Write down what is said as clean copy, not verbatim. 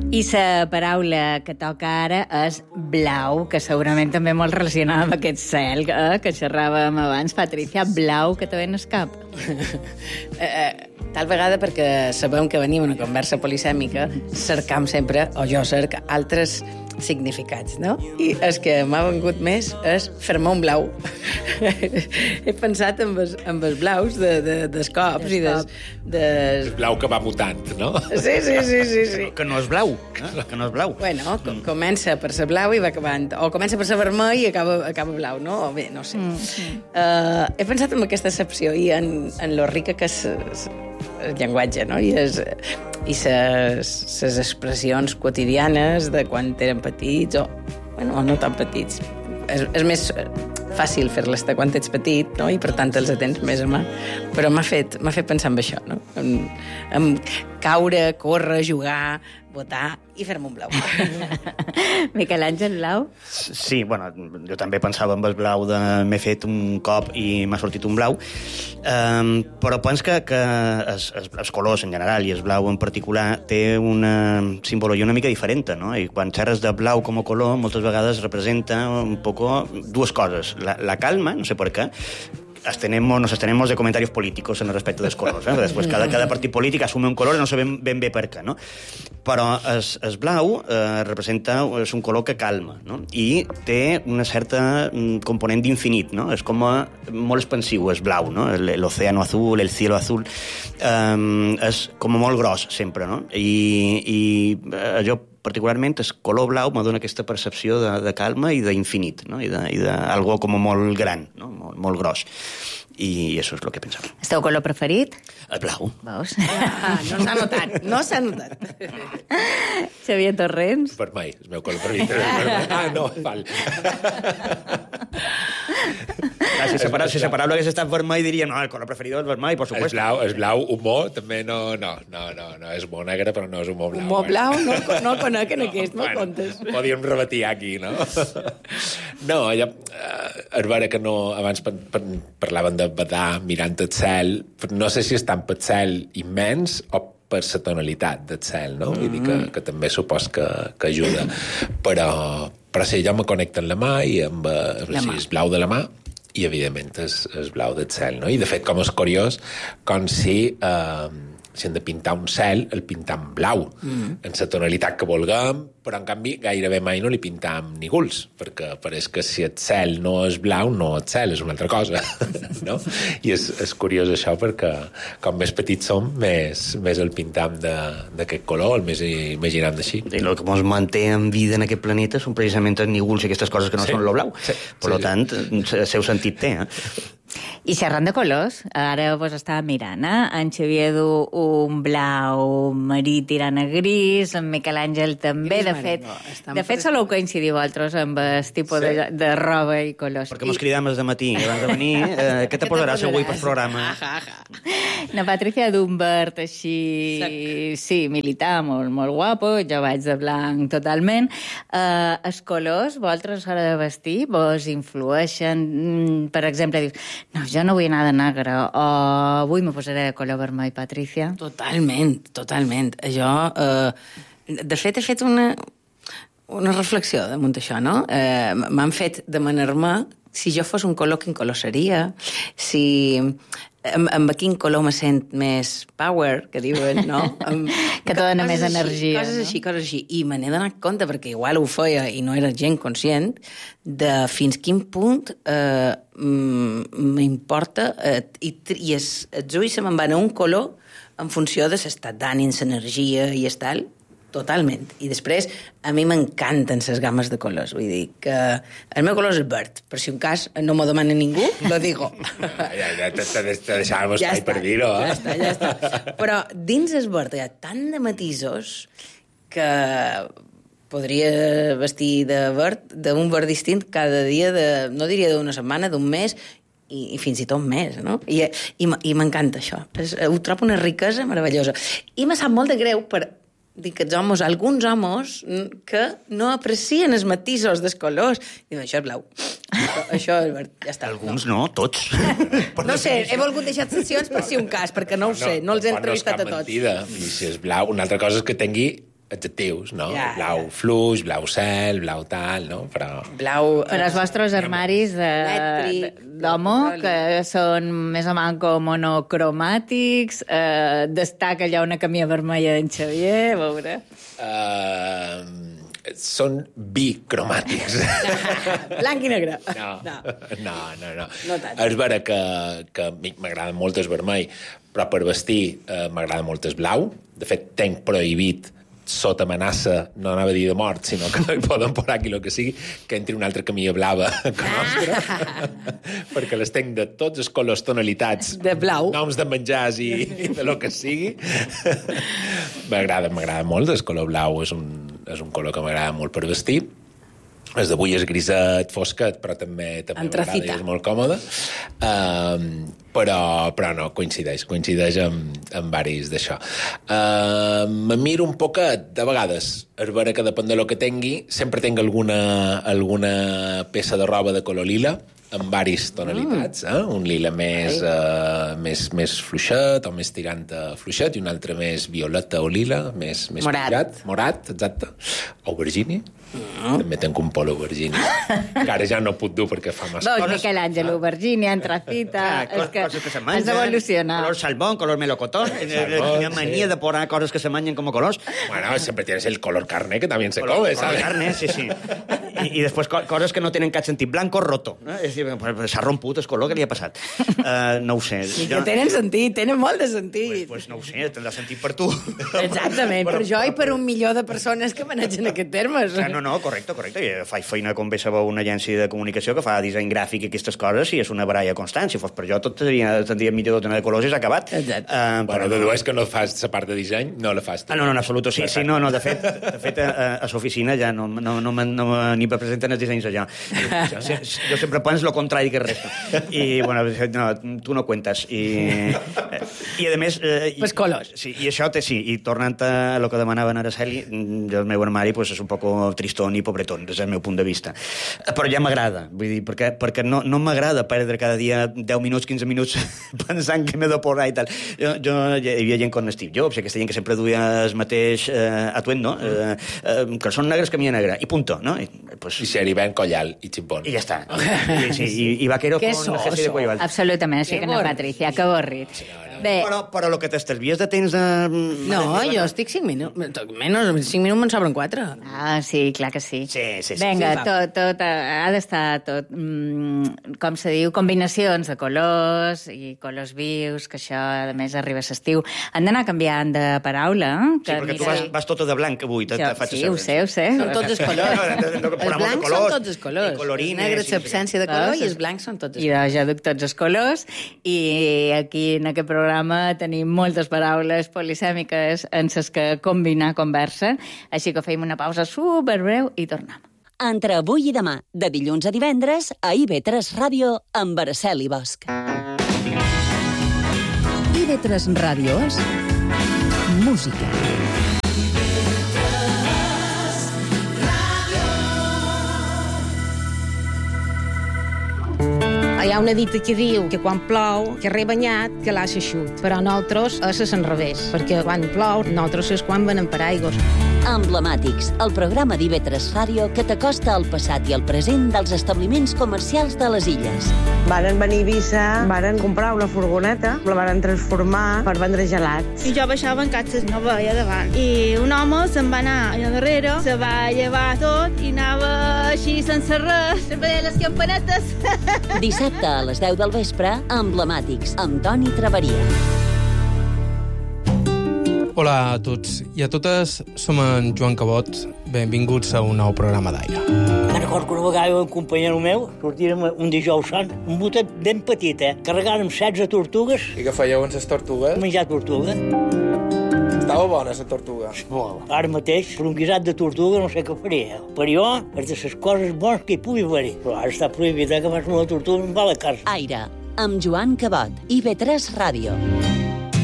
I la paraula que toca ara és blau, que segurament també molt relacionada amb aquest cel que xerràvem abans. Patricia, blau, que també no és cap. Tal vegada perquè sabem que venim una conversa polisèmica, cercam sempre, o jo cerc, altres significats, no? I el que m'ha vengut més és fer-me un blau. He pensat en els blaus dels cops i El blau que va mutant, no? Sí. Que no és blau, que no és blau. Bueno, comença per ser blau i va acabant. O comença per ser vermell i acaba blau, no? O bé, no sé. He pensat en aquesta excepció i en lo rica que és el llenguatge, no? I les expressions quotidianes de quan eren petits o no tan petits. És més fàcil fer-les de quan ets petit, no? I per tant els tens més a mà. Però m'ha fet pensar en això, no? En caure, córrer, jugar, votar i fer-me un blau. Miquel Àngel, blau? Sí, bueno, jo també pensava en el blau de m'he fet un cop i m'ha sortit un blau, però penso que els colors en general i el blau en particular té una simbologia una mica diferent, no? I quan xerres de blau com a color moltes vegades representa un poco dues coses. La calma, no sé per què, nos abstenemos de comentarios políticos en el respecto de los colores, ¿eh? Después cada partit polític asume un color i no sabem ben bé per què, no? Però el blau és un color que calma, no? I té una certa component d'infinit, no? És com molt expansiu, el blau, no? L'océano azul, el cielo azul, és com molt gros sempre, no? I allò particularment el color blau me dona aquesta percepció de calma i d'infinit, no? I d'algo com molt gran, no? Molt gros. I això és el que pensava. El teu color preferit? El blau. Veus? No s'ha notat. Xavier Torrents? Vermell, el meu color preferit. No, val. Si separar lo hagués estat vermell diria, no, el color preferido és vermell, por supuesto. El blau humor també no, és humor negre, però no és humor blau. Humor blau no el conec en aquest, no contes. Podíem rebatir aquí, no? No, allò, és vera que no, abans parlaven de badar mirant el cel, no sé si és tant pel cel immens o per la tonalitat del cel, no? Vull dir que també supos que ajuda. Però sí, jo me connecto amb la mà i amb el blau de la mà i, evidentment, el blau del cel, no? I, de fet, com és curiós, com si hem de pintar un cel, el pintam blau, en la tonalitat que vulguem, però, en canvi, gairebé mai no li pintam ni guls, perquè pareix que si el cel no és blau, no el cel, és una altra cosa, no? I és curiós això, perquè com més petits som, més el pintam d'aquest color, el més imaginam d'així. I el que ens manté en vida en aquest planeta són precisament els nígols i aquestes coses que no són lo blau. Per tant, el seu sentit té, I xerrant de colors, ara vos estava mirant, en Xavier du un blau marí tirant a gris, en Miquel Àngel també, de fet soleu coincidir vosaltres amb el tipus de roba i colors. Perquè mos cridam des de matí, abans de venir, què te posaràs avui pel programa? La Patricia d'un verd així, sí, militar, molt guapo, jo vaig de blanc totalment. Els colors, vosaltres a l'hora de vestir, vos influeixen, per exemple, dius, no, jo no vull anar de negre, o avui me posaré de color vermell, Patricia. Totalment. Jo, de fet, he fet una reflexió damunt això, no? M'han fet demanar-me si jo fos un color, quin color seria, si amb quin color me sent més power, que diuen, no? Que te dona més energia. Coses així. I me n'he donat compte, perquè igual ho feia i no era gent conscient, de fins quin punt m'importa i els ulls se me'n van a un color en funció de l'estat d'ànim, l'energia i tal. Totalment. I després, a mi m'encanten les gammes de colors. Vull dir que el meu color és el verd. Per si un cas no m'ho demana ningú, lo digo. Ja te deixàvem espai per dir-ho, eh? Ja està. Però dins el verd hi ha tant de matisos que podria vestir d'un verd distint cada dia, no diria d'una setmana, d'un mes, i fins i tot més, no? I m'encanta això. Ho trobo una riquesa meravellosa. I me sap molt de greu per dir que alguns homes que no aprecien els matisos dels colors. Diuen, això és blau, això és verd, ja està. Alguns no, tots. No sé, he volgut deixar excepcions per si un cas, perquè no ho sé, no els he entrevistat a tots. Mentida. I si és blau, una altra cosa és que tingui adjectius, no? Blau fluix, blau cel, blau tal, no? Però els vostres armaris d'homo, que són més o manco monocromàtics, destaca allà una camisa vermella d'en Xavier, a veure... Són bicromàtics. Blanc i negre. No tant. És vera que m'agrada molt el vermell, però per vestir m'agrada molt el blau. De fet, tenc prohibit sota amenaça, no anava a dir de mort, sinó que poden posar aquí el que sigui, que entri una altra camilla blava que nostra, perquè les tenc de tots els colors, tonalitats, de blau, noms de menjars i de lo que sigui. M'agrada molt, el color blau és un color que m'agrada molt per vestir. El d'avui és griset, fosquet, però també m'agrada i és molt còmode. Però no, coincideix amb varis d'això. Me miro un poquet, de vegades, és vera que depèn de lo que tingui, sempre tinc alguna peça de roba de color lila, amb varis tonalitats, un lila més fluixet o més tirant a fluixet i un altre més violeta o lila, més morat, exacte, o vergini. També tenc un polo vergini, que ara ja no puc dur perquè fa massa coses. Michelangelo, vergini, antracita, coses que se mengen, has d'evolucionar. Color salmón, color melocotón, una mania de posar coses que se mengen com colors. Bueno, siempre tienes el color carne, que también se come, ¿sabes? Color carne, sí. I després coses que no tenen cap sentit. Blanco roto. És dir, s'ha romput el color, que li ha passat? No ho sé. I que tenen sentit, tenen molt de sentit. Pues no ho sé, tindrà sentit per tu. Exactament, per jo i per 1 milió de persones que manegen aquests termes. No, correcte. Jo faig feina com bé sabeu una agència de comunicació que fa disseny gràfic i aquestes coses i és una baralla constant. Si fos per jo tot tindria millor dotena de colors i s'ha acabat. Bueno, dedueix que no fas la part de disseny, no la fas tu. No, en absolut. Sí, no, de fet a l'oficina ja no ni me presenten els dissenys allà. Jo sempre penso el contrari que resta. I, bueno, tu no cuentes. I a més... Pues colors. Sí, i això i tornant a lo que demanava en Araceli, el meu armari és un poc tristón i pobretón, des del meu punt de vista. Però ja m'agrada, vull dir, perquè no m'agrada perdre cada dia 10 minuts, 15 minuts pensant que m'he de posar i tal. Hi havia gent com Steve Jobs, aquesta gent que sempre duia el mateix atuendo, calçons negres, camisa negra, i punto, no? I xerivent, collal i ximpón. I ja està. I vaquero con jersey de cuello alto. Absolutament, així que no, Patricia, que avorrit. Bé. Però el que t'estalvies de temps de... No, jo estic 5 minuts. Menys 5 minuts me'n sobren 4. Sí, clar que sí. Sí. Vinga, tot ha d'estar tot, com se diu, combinacions de colors i colors vius, que això, a més, arriba a l'estiu. Han d'anar canviant de paraula. Sí, perquè tu vas tota de blanc avui. Sí, ho sé. Són tots els colors. Els blancs són tots els colors. Els negres l'absència de color i els blancs són tots els colors. I jo duc tots els colors i aquí en aquest programa tenim moltes paraules polisèmiques en les que combinar conversa, així que fem una pausa superbreu i tornem. Entre avui i demà, de dilluns a divendres, a IB3 Ràdio, amb Araceli Bosch. IB3 Ràdio és música. Hi ha una dita que diu que quan plou, que rebanyat, que l'ha eixut. Però nosaltres és al revés, perquè quan plou, nosaltres és quan venem paraigües. Emblemàtics, el programa d'IB3 Ràdio que t'acosta al passat i al present dels establiments comercials de les illes. Varen venir a Eivissa, varen comprar una furgoneta, la varen transformar per vendre gelats. I jo baixava en catxes, no veia davant. I un home se'n va anar allà darrere, se va llevar tot i anava així sense res, se'n veia les campanetes. Dissabte a les 10 del vespre, Emblemàtics, amb Toni Traveria. Hola a tots i a totes, som en Joan Cabot. Benvinguts a un nou programa d'aire. Me'n recordo que una vegada un companyero meu sortirem un dijous sant, un botet ben petit, carregàrem 16 tortugues. I què fèieu amb les tortugues? Menjar tortuga. Estava bona, la tortuga. Molt. Ara mateix, per un guisat de tortuga no sé què faria. Per jo, és de les coses bones que hi pugui haver. Però ara està prohibit que fas una tortuga amb la casa. Aire, amb Joan Cabot, IB3 Ràdio.